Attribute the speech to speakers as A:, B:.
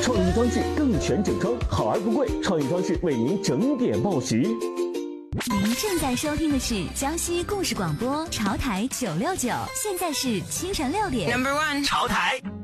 A: 创意装置更全整装，好而不贵，创意装置为您整点报时。
B: 您正在收听的是江西故事广播潮台969，现在是清晨6点。
C: Number 1，
D: 潮台。